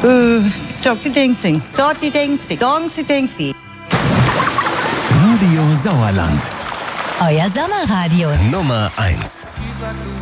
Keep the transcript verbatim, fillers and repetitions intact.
Äh, Doktor Dingsing. Doktor Dingsing. Doktor Dingsing. Radio Sauerland. Euer Sommerradio. Nummer eins.